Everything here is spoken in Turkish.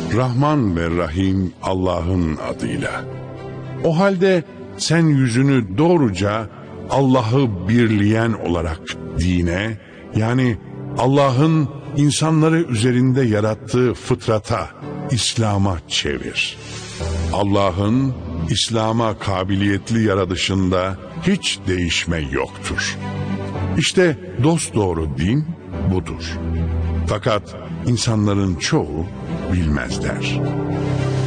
Rahman ve Rahim Allah'ın adıyla. O halde sen yüzünü doğruca Allah'ı birleyen olarak dine, yani Allah'ın insanları üzerinde yarattığı fıtrata, İslam'a çevir. Allah'ın İslam'a kabiliyetli yaratışında hiç değişme yoktur. İşte dosdoğru din budur. Fakat insanların çoğu bilmezler.